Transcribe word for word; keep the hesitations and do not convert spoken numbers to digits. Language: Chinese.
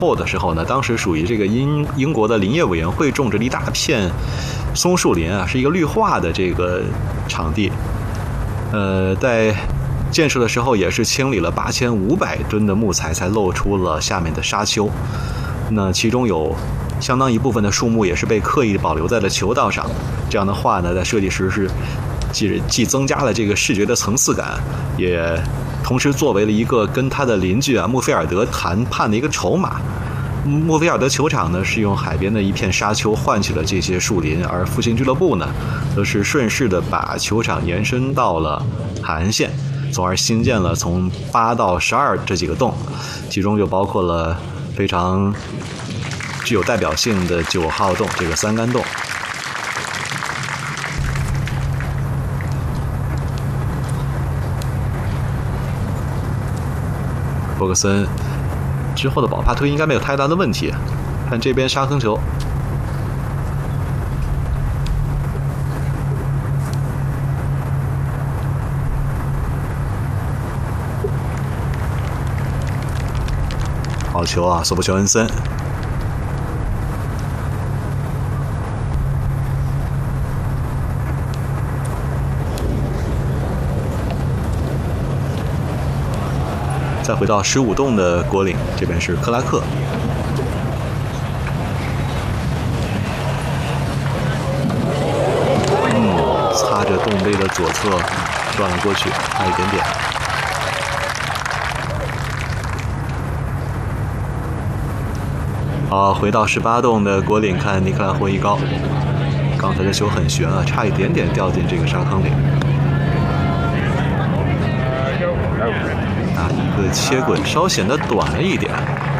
后的时候呢，当时属于这个英英国的林业委员会种植了一大片松树林啊，是一个绿化的这个场地。呃，在建设的时候也是清理了八千五百吨的木材，才露出了下面的沙丘。那其中有相当一部分的树木也是被刻意保留在了球道上。这样的话呢，在设计时是既既增加了这个视觉的层次感，也同时作为了一个跟他的邻居啊穆菲尔德谈判的一个筹码。穆菲尔德球场呢是用海边的一片沙丘换取了这些树林，而复兴俱乐部呢则是顺势的把球场延伸到了海岸线，从而新建了从八到十二这几个洞，其中就包括了非常具有代表性的九号洞，这个三杆洞。弗格森之后的保帕推应该没有太大的问题。看这边沙坑球，好球啊，索布乔恩森。再回到十五洞的果岭，这边是克拉克。嗯，擦着洞杯的左侧转了过去，差一点点。好，回到十八洞的果岭，看尼克拉霍伊高，刚才的球很悬啊，差一点点掉进这个沙坑里。啊，一个切滚稍显得短了一点。